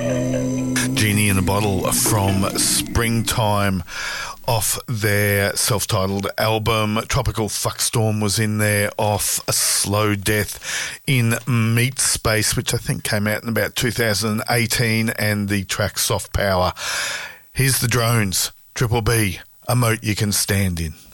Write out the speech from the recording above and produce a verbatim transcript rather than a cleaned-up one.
Genie in a Bottle from Springtime off their self-titled album. Tropical Fuckstorm was in there off A Slow Death in Meat Space, which I think came out in about two thousand eighteen, and the track Soft Power. Here's the Drones, Triple B, A Moat You Can Stand In.